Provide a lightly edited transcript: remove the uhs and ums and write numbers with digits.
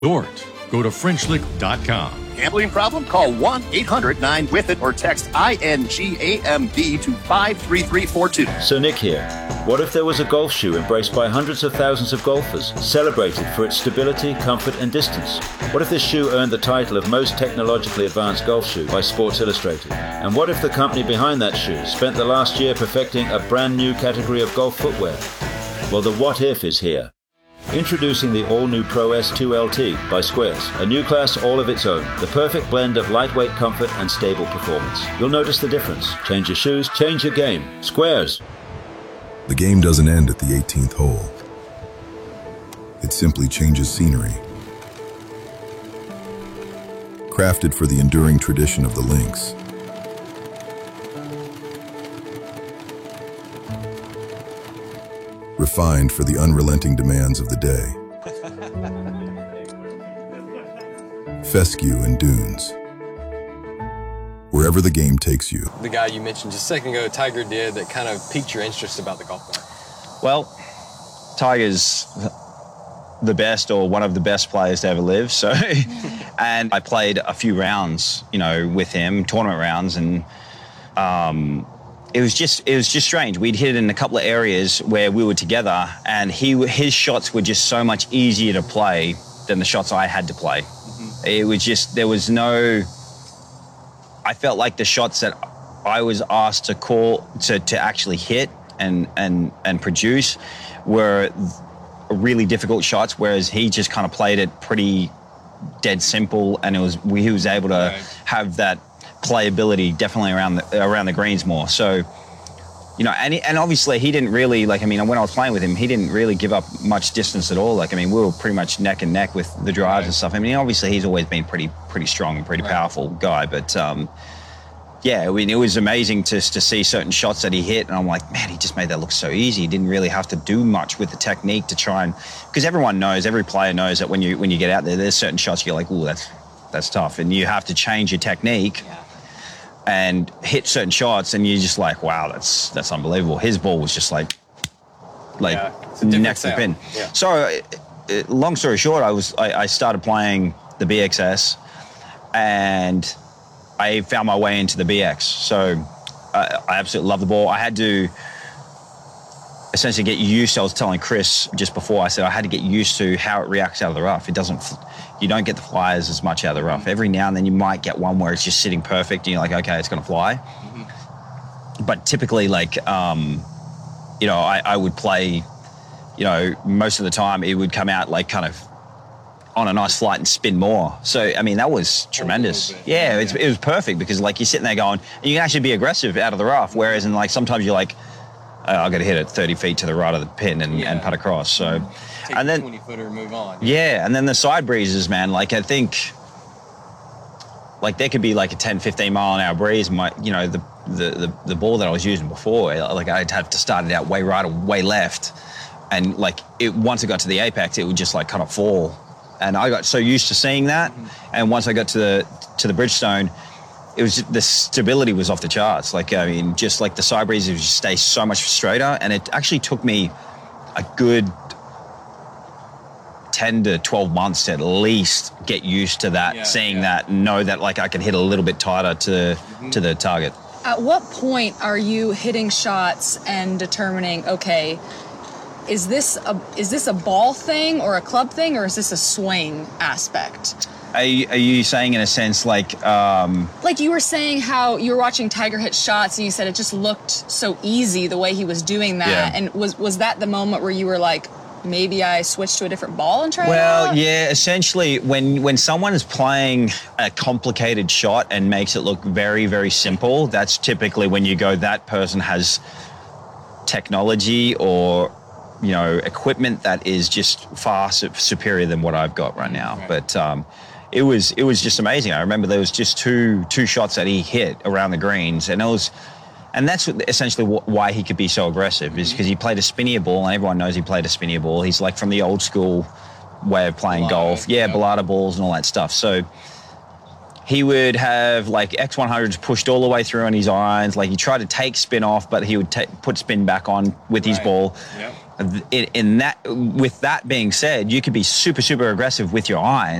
Resort. Go to FrenchLick.com. Gambling problem? Call 1-800-9-WITH-IT or text INGAMB to 53342. So Nick here. What if there was a golf shoe embraced by hundreds of thousands of golfers, celebrated for its stability, comfort and distance? What if this shoe earned the title of most technologically advanced golf shoe by Sports Illustrated? And what if the company behind that shoe spent the last year perfecting a brand new category of golf footwear? Well, the what if is here. Introducing the all-new Pro S2 LT by Squares, a new class all of its own, the perfect blend of lightweight comfort and stable performance. You'll notice the difference. Change your shoes, change your game. Squares. The game doesn't end at the 18th hole. It simply changes scenery. Crafted for the enduring tradition of the links. Refined for the unrelenting demands of the day. Fescue and Dunes. Wherever the game takes you. The guy you mentioned just a second ago, Tiger did, that kind of piqued your interest about the golf ball? Well, Tiger's the best or one of the best players to ever live, so and I played a few rounds, with him, tournament rounds, and it was just strange. We'd hit in a couple of areas where we were together, and his shots were just so much easier to play than the shots I had to play. Mm-hmm. It was just, there was no, I felt like the shots that I was asked to call, to actually hit and produce were really difficult shots, whereas he just kind of played it pretty dead simple, and he was able to have that playability definitely around the greens more. So, and obviously he didn't really, when I was playing with him, he didn't really give up much distance at all. We were pretty much neck and neck with the drives and stuff. Obviously he's always been pretty strong and pretty powerful guy, but it was amazing to see certain shots that he hit, and I'm like, man, he just made that look so easy. He didn't really have to do much with the technique to try and, because every player knows that when you get out there, there's certain shots you're like, ooh, that's tough, and you have to change your technique and hit certain shots, and you're just like, wow, that's unbelievable. His ball was just like next to the pin. Yeah. So, long story short, I started playing the BXS, and I found my way into the BX. So I absolutely love the ball. I had to essentially get used to, I was telling Chris just before, I said I had to get used to how it reacts out of the rough. You don't get the flyers as much out of the rough. Every now and then you might get one where it's just sitting perfect and you're like, okay, it's going to fly. Mm-hmm. But typically, I would play, most of the time it would come out kind of on a nice flight and spin more. So, that was tremendous. Yeah, it was perfect because you're sitting there going, and you can actually be aggressive out of the rough, whereas sometimes you're like, I've got to hit it 30 feet to the right of the pin and putt across. So, take and then 20-footer and move on. Yeah, and then the side breezes, man. I think, there could be a 10, 15 mile an hour breeze. The ball that I was using before, I'd have to start it out way right or way left, and once it got to the apex, it would just kind of fall. And I got so used to seeing that, and once I got to the Bridgestone, it was just, the stability was off the charts. The side breeze would just stay so much straighter, and it actually took me a good 10 to 12 months to at least get used to that, that, and know that I could hit a little bit tighter to the target. At what point are you hitting shots and determining, okay, is this a ball thing or a club thing, or is this a swing aspect? Are you saying in a sense like you were saying how you were watching Tiger hit shots and you said it just looked so easy the way he was doing that, and was that the moment where you were like, maybe I switch to a different ball and try it out? Well, yeah, essentially when someone is playing a complicated shot and makes it look very, very simple, that's typically when you go, that person has technology or equipment that is just far superior than what I've got right now. Right. But it was just amazing. I remember there was just two shots that he hit around the greens, and that's essentially why he could be so aggressive, is because he played a spinnier ball, and everyone knows he played a spinnier ball. He's from the old school way of playing golf. Yeah, Bellata balls and all that stuff. So he would have X100s pushed all the way through on his irons. He tried to take spin off, but he would put spin back on with his ball. Yep. with that being said, you could be super, super aggressive with your irons.